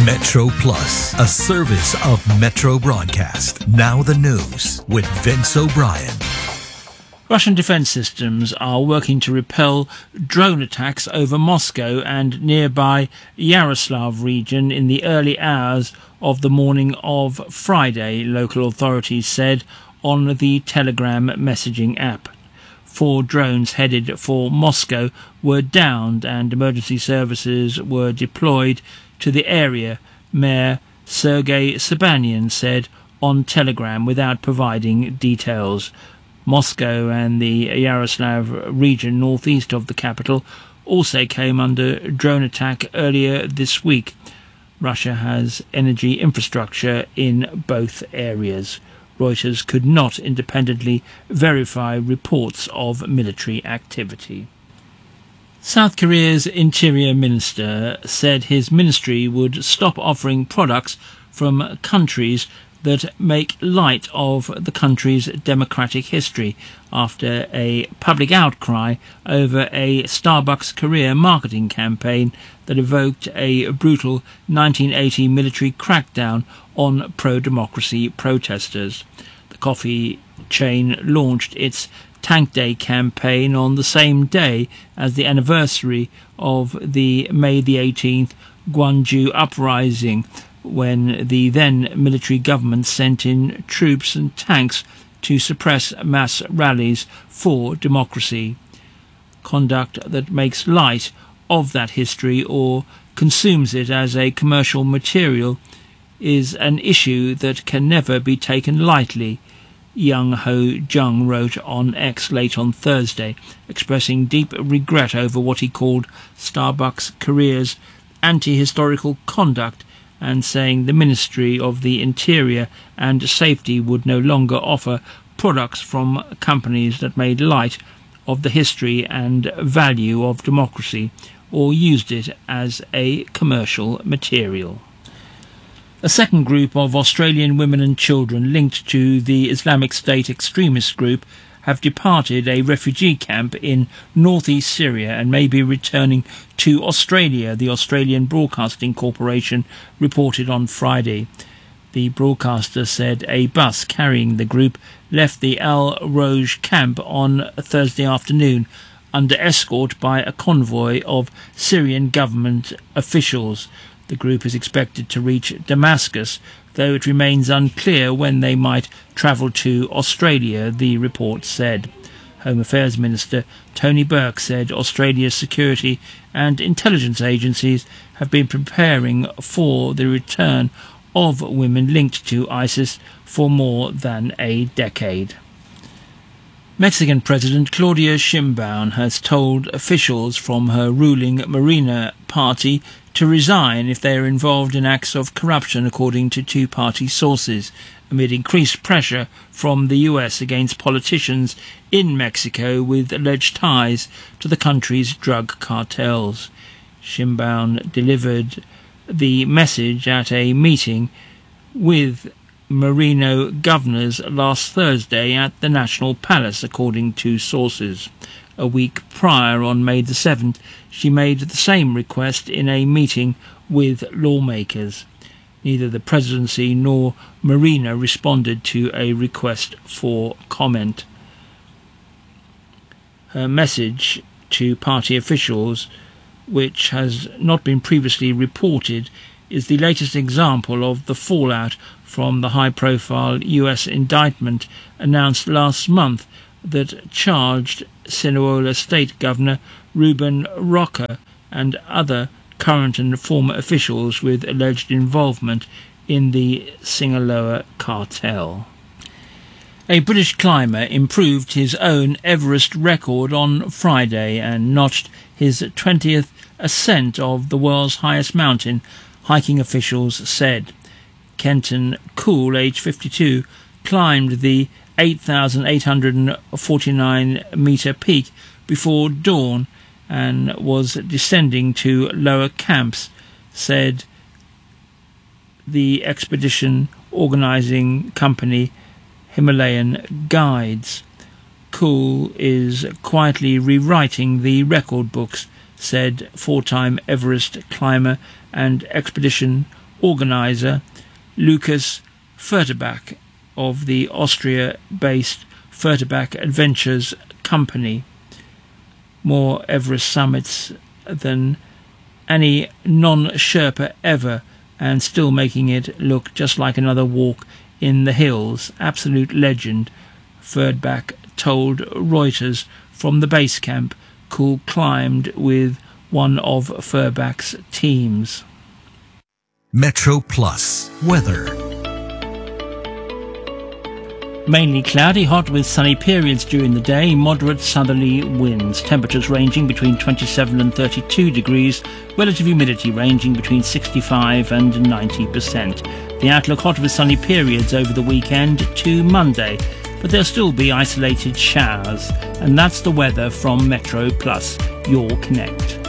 Metro Plus, a service of Metro Broadcast. Now the news with Vince O'Brien. Russian defence systems are working to repel drone attacks over Moscow and nearby Yaroslav region in the early hours of the morning of Friday, local authorities said on the Telegram messaging app. 4 drones headed for Moscow were downed and emergency services were deployed to the area, Mayor Sergei Sobyanin said on Telegram without providing details. Moscow and the Yaroslav region northeast of the capital also came under drone attack earlier this week. Russia has energy infrastructure in both areas. Reuters could not independently verify reports of military activity. South Korea's Interior Minister said his ministry would stop offering products from countries that make light of the country's democratic history after a public outcry over a Starbucks Korea marketing campaign that evoked a brutal 1980 military crackdown on pro-democracy protesters. The coffee chain launched its Tank Day campaign on the same day as the anniversary of the May the 18th Gwangju uprising, when the then military government sent in troops and tanks to suppress mass rallies for democracy. Conduct that makes light of that history or consumes it as a commercial material is an issue that can never be taken lightly, Young Ho Jung wrote on X late on Thursday, expressing deep regret over what he called Starbucks Korea's anti-historical conduct and saying the Ministry of the Interior and Safety would no longer offer products from companies that made light of the history and value of democracy or used it as a commercial material. A second group of Australian women and children linked to the Islamic State extremist group have departed a refugee camp in northeast Syria and may be returning to Australia, the Australian Broadcasting Corporation reported on Friday. The broadcaster said a bus carrying the group left the Al Roj camp on Thursday afternoon under escort by a convoy of Syrian government officials. The group is expected to reach Damascus, though it remains unclear when they might travel to Australia, the report said. Home Affairs Minister Tony Burke said Australia's security and intelligence agencies have been preparing for the return of women linked to ISIS for more than a decade. Mexican President Claudia Sheinbaum has told officials from her ruling Morena party to resign if they are involved in acts of corruption, according to two-party sources, amid increased pressure from the US against politicians in Mexico with alleged ties to the country's drug cartels. Sheinbaum delivered the message at a meeting with Moreno governors last Thursday at the National Palace, according to sources. A week prior, on May the 7th, she made the same request in a meeting with lawmakers. Neither the presidency nor Moreno responded to a request for comment. Her message to party officials, which has not been previously reported, is the latest example of the fallout from the high-profile US indictment announced last month that charged Sinaloa State Governor Ruben Roca and other current and former officials with alleged involvement in the Sinaloa cartel. A British climber improved his own Everest record on Friday and notched his 20th ascent of the world's highest mountain, hiking officials said. Kenton Cool, age 52, climbed the 8,849-metre peak before dawn and was descending to lower camps, said the expedition organising company Himalayan Guides. Cool is quietly rewriting the record books, said four-time Everest climber and expedition organiser Lucas Furterbach of the Austria-based Furterbach Adventures Company. More Everest summits than any non-Sherpa ever, and still making it look just like another walk in the hills. Absolute legend, Furterbach told Reuters from the base camp, who climbed with one of Furterbach's teams. Metro Plus weather. Mainly cloudy, hot with sunny periods during the day, moderate southerly winds, temperatures ranging between 27 and 32 degrees, relative humidity ranging between 65 and 90%. The outlook hot with sunny periods over the weekend to Monday, but there'll still be isolated showers. And that's the weather from Metro Plus, your Connect.